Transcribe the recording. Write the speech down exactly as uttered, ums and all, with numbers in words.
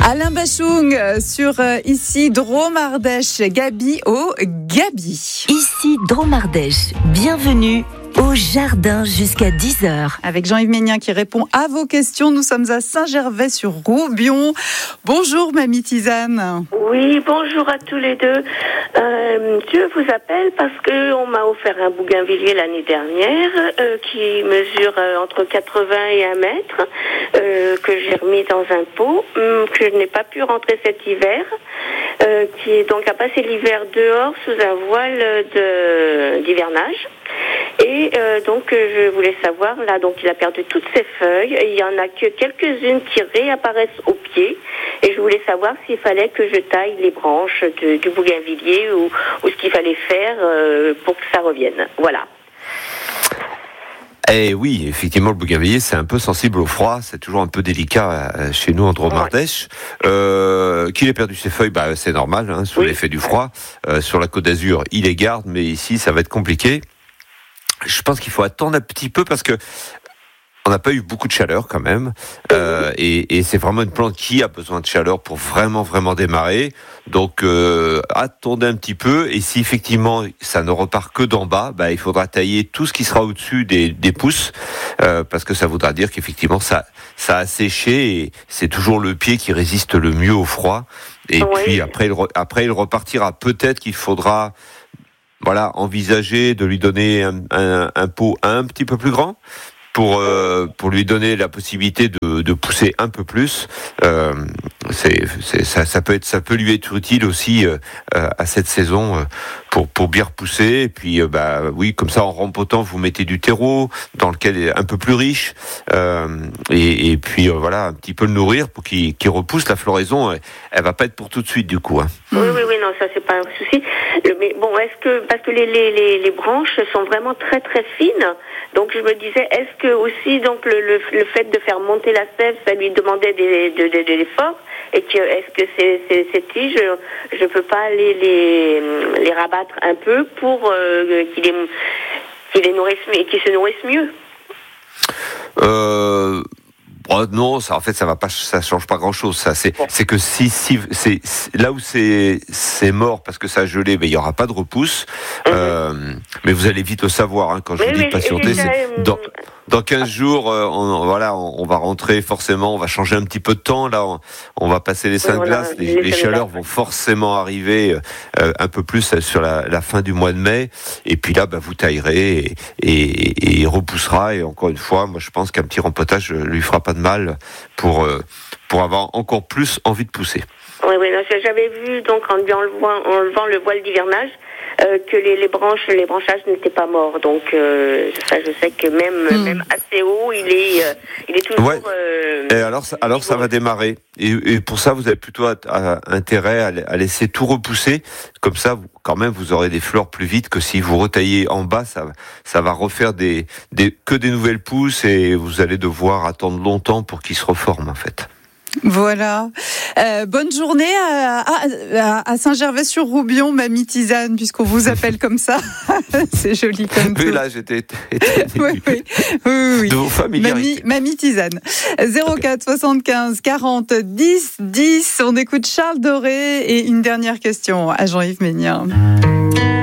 Alain Bachung sur euh, ici Dromardèche, Gabi au Gabi. Ici Dromardèche, bienvenue au jardin jusqu'à dix heures. Avec Jean-Yves Ménien qui répond à vos questions. Nous sommes à Saint-Gervais-sur-Roubion. Bonjour Mamie Tisane. Oui, bonjour à tous les deux. Euh, je vous appelle parce qu'on m'a offert un bougainvillier l'année dernière euh, qui mesure euh, entre quatre-vingts et un mètre, euh, que j'ai remis dans un pot, euh, que je n'ai pas pu rentrer cet hiver, euh, qui est donc a passé l'hiver dehors sous un voile de, d'hivernage. Et euh, donc euh, je voulais savoir, là donc il a perdu toutes ses feuilles, il y en a que quelques-unes qui réapparaissent au pied, et je voulais savoir s'il fallait que je taille les branches de, du bougainvillier ou, ou ce qu'il fallait faire euh, pour que ça revienne. Voilà. Eh oui, effectivement, le bougainvillier, c'est un peu sensible au froid, c'est toujours un peu délicat euh, chez nous en Dromardèche. Ouais. Euh, qu'il ait perdu ses feuilles, bah, c'est normal, hein, sous oui. l'effet du froid. Euh, sur la Côte d'Azur, il les garde, mais ici, ça va être compliqué. Je pense qu'il faut attendre un petit peu parce que on n'a pas eu beaucoup de chaleur quand même, euh, et, et c'est vraiment une plante qui a besoin de chaleur pour vraiment vraiment démarrer. Donc euh, attendez un petit peu, et si effectivement ça ne repart que d'en bas, bah, il faudra tailler tout ce qui sera au-dessus des, des pousses, euh, parce que ça voudra dire qu'effectivement ça ça a séché, et c'est toujours le pied qui résiste le mieux au froid. Et oui. puis après il, re, après il repartira. Peut-être qu'il faudra Voilà, envisager de lui donner un, un, un pot un petit peu plus grand pour euh, pour lui donner la possibilité de, de pousser un peu plus. Euh, c'est, c'est ça, ça peut être, ça peut lui être utile aussi euh, à cette saison euh, pour pour bien repousser. Et puis euh, bah oui, comme ça en rempotant, vous mettez du terreau dans lequel est un peu plus riche, euh, et, et puis euh, voilà, un petit peu le nourrir pour qu'il, qu'il repousse. La floraison, elle, elle va pas être pour tout de suite du coup. Hein. Oui oui oui, non, ça c'est pas un souci. Mais bon, est-ce que parce que les les les, les branches sont vraiment très très fines, donc je me disais, est-ce que aussi donc le le, le fait de faire monter la sève, ça lui demandait des de, de, de l'effort, et que est-ce que ces ces, ces tiges, je, je peux pas les les les rabattre un peu pour euh, qu'ils les qu'ils les nourrissent, qu'ils se nourrissent mieux. Euh... Oh non, ça en fait ça va pas, ça change pas grand chose. Ça c'est, c'est que si si c'est, c'est là où c'est c'est mort parce que ça a gelé, ben il y aura pas de repousse. Mm-hmm. Euh, mais vous allez vite le savoir hein, quand je oui, vous dis oui, de patienter. C'est dans dans quinze jours, euh, on, voilà, on, on va rentrer forcément, on va changer un petit peu de temps. Là, on, on va passer les seins oui, de glace. Voilà, les, les, les chaleurs vont forcément arriver euh, un peu plus sur la, la fin du mois de mai. Et puis là, bah, vous taillerez et, et, et il repoussera. Et encore une fois, moi, je pense qu'un petit rempotage lui fera pas de mal pour euh, pour avoir encore plus envie de pousser. Oui, oui, non, j'avais vu donc en lui enlevant, enlevant le voile d'hivernage euh, que les, les branches, les branchages n'étaient pas morts. Donc euh, ça, je sais que même mmh. même assez haut, il est euh, il est toujours. Ouais. Euh, et alors, ça, alors ça va démarrer. Et, et pour ça, vous avez plutôt à, à, intérêt à, à laisser tout repousser. Comme ça, vous, quand même, vous aurez des fleurs plus vite que si vous retaillez en bas. Ça, ça va refaire des, des que des nouvelles pousses, et vous allez devoir attendre longtemps pour qu'ils se reforment en fait. Voilà. Euh, bonne journée à, à, à Saint-Gervais-sur-Roubion, Mamie Tisane, puisqu'on vous appelle comme ça. C'est joli comme tout. Oui, là, j'étais étonné oui, oui, oui, oui. de vos familiarités. Mamie, Mamie Tisane. zéro quatre soixante-quinze quarante dix dix. On écoute Charles Doré et une dernière question à Jean-Yves Ménien.